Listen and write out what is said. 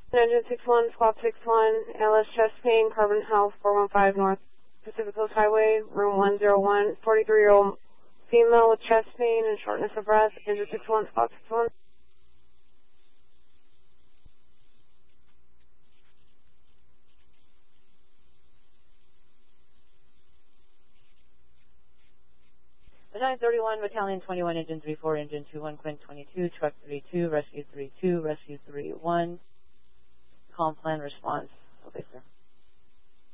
Engine 61, squad 61, LS chest pain, Carbon Health, 415 North Pacific Coast Highway, room 101, 43-year-old female with chest pain and shortness of breath, Engine 61, squad 61. The 931, Battalion 21, Engine 34, Engine 21, Quint 22, Truck 32, Rescue 32, Rescue 31. Calm plan response. Okay, sir.